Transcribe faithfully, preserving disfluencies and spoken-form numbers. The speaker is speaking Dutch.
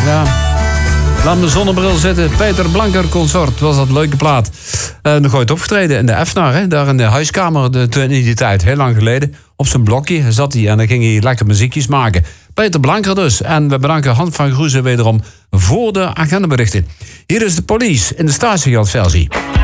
Ja. Laat mijn zonnebril zitten. Peter Blanker Consort was dat leuke plaat. Uh, nog ooit opgetreden in de Efnar, hè? Daar in de huiskamer de, in die tijd, heel lang geleden. Op zijn blokje zat hij en dan ging hij lekker muziekjes maken. Peter Blanker dus. En we bedanken Hans van Groezen wederom voor de agendaberichten. Hier is de Police in de statiegeldversie.